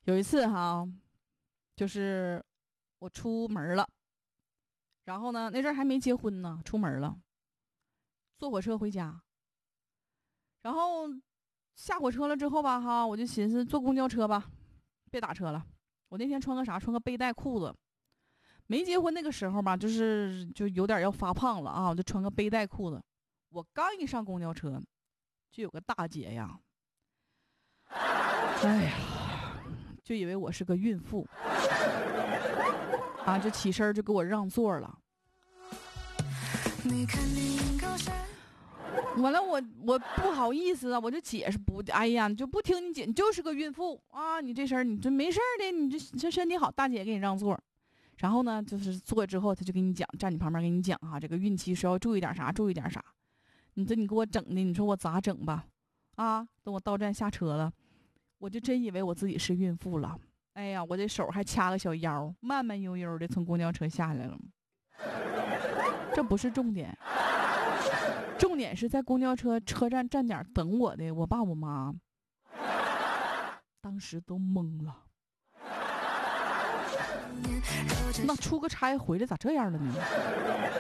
有一次哈，就是我出门了，然后呢，那阵儿还没结婚呢，出门了，坐火车回家，然后下火车了之后吧，哈，我就寻思坐公交车吧，别打车了。我那天穿个啥？穿个背带裤子。没结婚那个时候吧，就有点要发胖了啊，我就穿个背带裤子。我刚一上公交车，就有个大姐呀，哎呀，就以为我是个孕妇啊，就起身就给我让座了。完了我不好意思啊，我就解释不，哎呀，你就不听你姐，你就是个孕妇啊，你这事儿你这没事儿的，你这身体好，大姐给你让座。然后呢，就是坐之后，他就给你讲，站你旁边给你讲哈，这个孕期是要注意点啥，注意点啥。你给我整的，你说我咋整吧？啊，等我到站下车了，我就真以为我自己是孕妇了。哎呀，我这手还掐个小腰，慢慢悠悠的从公交车下来了。这不是重点，重点是在公交车站站点等我的我爸我妈，当时都懵了。那出个差回来咋这样了呢？